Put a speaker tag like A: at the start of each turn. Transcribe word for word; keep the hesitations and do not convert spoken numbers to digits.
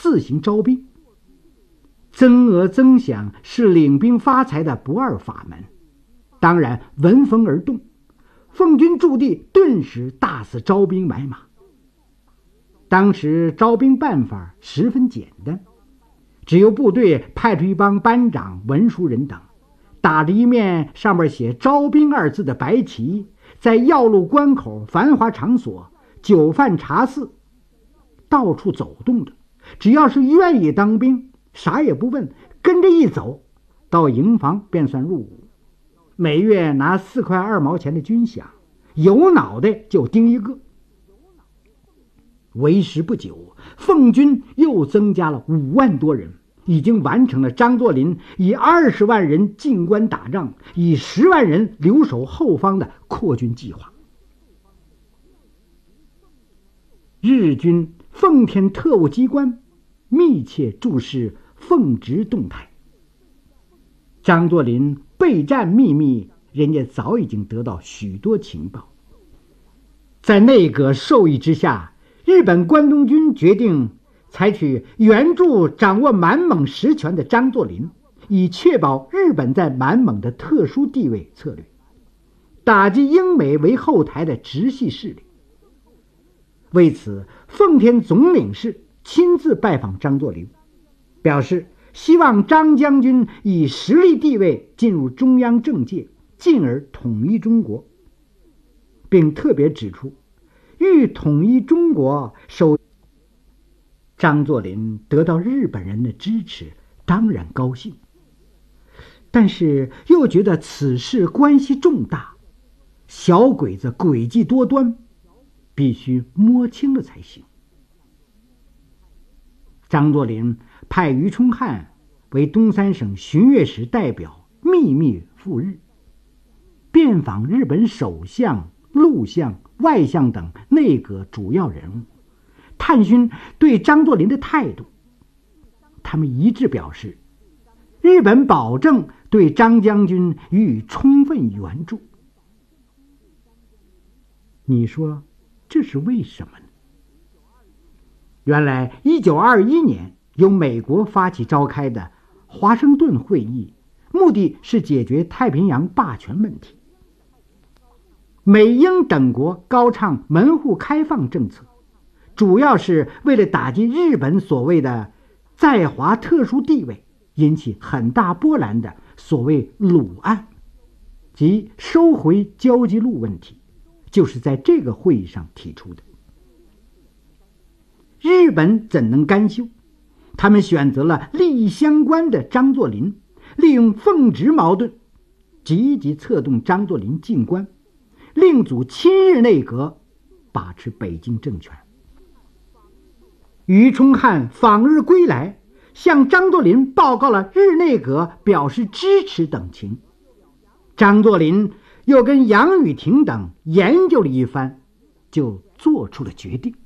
A: 自行招兵。增额增饷是领兵发财的不二法门，当然闻风而动，奉军驻地顿时大肆招兵买马。当时招兵办法十分简单，只有部队派出一帮班长、文书人等，打着一面上面写招兵二字的白旗，在要路关口、繁华场所、酒饭茶肆到处走动着，只要是愿意当兵，啥也不问，跟着一走，到营房便算入伍，每月拿四块二毛钱的军饷，有脑袋就盯一个。为时不久，奉军又增加了五万多人，已经完成了张作霖以二十万人进关打仗，以十万人留守后方的扩军计划。日军奉天特务机关密切注视奉直动态，张作霖备战秘密，人家早已经得到许多情报。在内阁授意之下，日本关东军决定采取援助掌握满蒙实权的张作霖，以确保日本在满蒙的特殊地位策略，打击英美为后台的直系势力。为此，奉天总领事亲自拜访张作霖，表示希望张将军以实力地位进入中央政界，进而统一中国，并特别指出欲统一中国，首张作霖得到日本人的支持，当然高兴，但是又觉得此事关系重大，小鬼子诡计多端，必须摸清了才行。张作霖派于冲汉为东三省巡阅使代表，秘密赴日，遍访日本首相、陆相、外相等内阁主要人物，探寻对张作霖的态度。他们一致表示，日本保证对张将军予以充分援助。你说这是为什么呢？原来一九二一年由美国发起召开的华盛顿会议，目的是解决太平洋霸权问题。美英等国高唱门户开放政策，主要是为了打击日本所谓的在华特殊地位引起很大波澜的所谓鲁案，即收回交际路问题，就是在这个会议上提出的。日本怎能甘休？他们选择了利益相关的张作霖，利用奉直矛盾，积极策动张作霖进关，另组亲日内阁，把持北京政权。于冲汉访日归来，向张作霖报告了日内阁表示支持等情。张作霖又跟杨宇霆等研究了一番，就做出了决定。